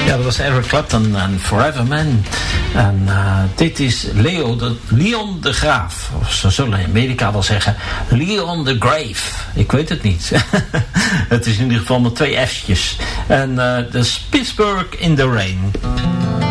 Ja, dat was Eric Clapton en Forever Man. En dit is Leon de Graaf. Of ze zullen in Amerika wel zeggen Leon de Grave. Ik weet het niet. Het is in ieder geval met 2 F'tjes. En de Pittsburgh in the Rain.